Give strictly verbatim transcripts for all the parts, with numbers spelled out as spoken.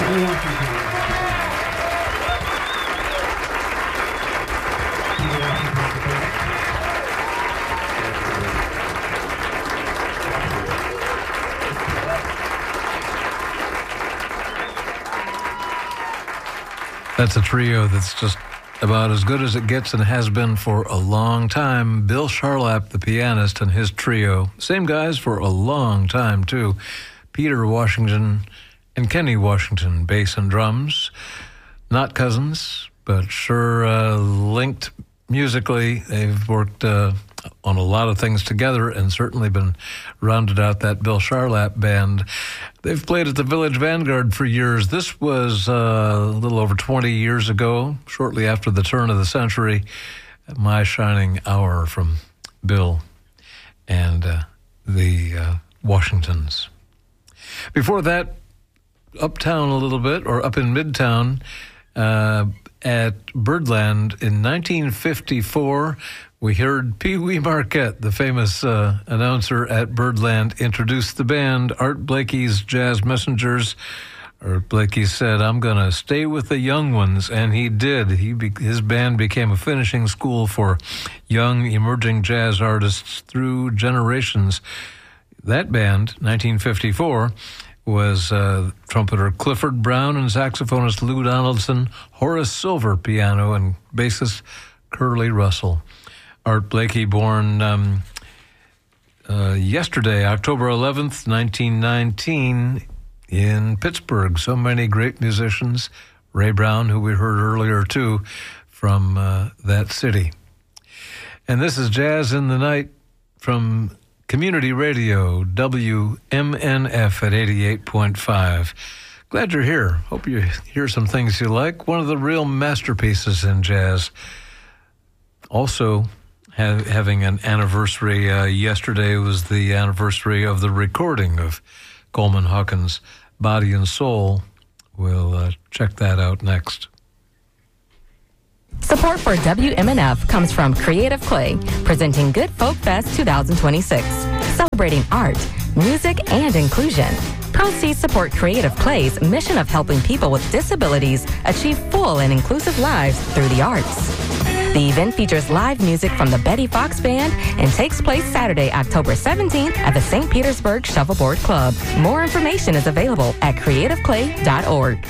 That's a trio that's just about as good as it gets and has been for a long time. Bill Charlap, the pianist, and his trio. Same guys for a long time, too. Peter Washington and Kenny Washington, bass and drums. Not cousins, but sure uh, linked musically. They've worked uh, on a lot of things together and certainly been rounded out that Bill Charlap band. They've played at the Village Vanguard for years. This was uh, a little over twenty years ago, shortly after the turn of the century. My Shining Hour from Bill and uh, the uh, Washingtons. Before that, uptown a little bit, or up in Midtown, uh, at Birdland in nineteen fifty-four, we heard Pee Wee Marquette, the famous uh, announcer at Birdland, introduce the band, Art Blakey's Jazz Messengers. Art Blakey said, "I'm going to stay with the young ones," and he did. He be- his band became a finishing school for young, emerging jazz artists through generations. That band, nineteen fifty-four, was uh, trumpeter Clifford Brown and saxophonist Lou Donaldson, Horace Silver piano, and bassist Curly Russell. Art Blakey, born um, uh, yesterday, October eleventh, nineteen nineteen, in Pittsburgh. So many great musicians. Ray Brown, who we heard earlier, too, from uh, that city. And this is Jazz in the Night from Community Radio, W M N F at eighty-eight point five. Glad you're here. Hope you hear some things you like. One of the real masterpieces in jazz. Also, ha- having an anniversary. Uh, yesterday was the anniversary of the recording of Coleman Hawkins' Body and Soul. We'll uh, check that out next. Support for W M N F comes from Creative Clay, presenting Good Folk Fest twenty twenty-six, celebrating art, music, and inclusion. Proceeds support Creative Clay's mission of helping people with disabilities achieve full and inclusive lives through the arts. The event features live music from the Betty Fox Band and takes place Saturday, October seventeenth at the Saint Petersburg Shuffleboard Club. More information is available at creative clay dot org.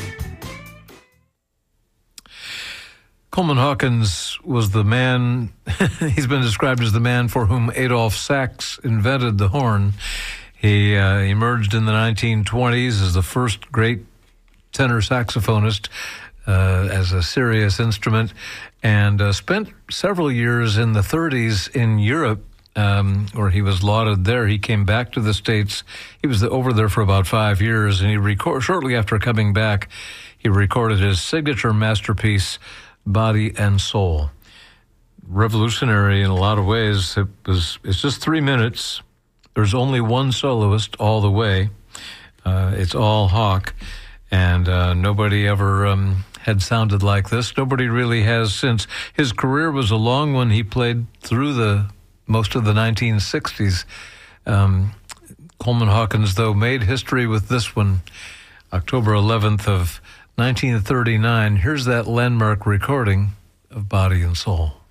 Coleman Hawkins was the man, he's been described as the man for whom Adolph Sax invented the horn. He uh, emerged in the nineteen twenties as the first great tenor saxophonist uh, as a serious instrument, and uh, spent several years in the thirties in Europe, um, where he was lauded there. He came back to the States. He was over there for about five years, and he record, shortly after coming back, he recorded his signature masterpiece, Body and Soul. Revolutionary in a lot of ways. It was. It's just three minutes. There's only one soloist all the way. Uh, it's all Hawk, and uh, nobody ever um, had sounded like this. Nobody really has since. His career was a long one. He played through the most of the nineteen sixties. Um, Coleman Hawkins, though, made history with this one, October eleventh of nineteen thirty-nine. Here's that landmark recording of Body and Soul.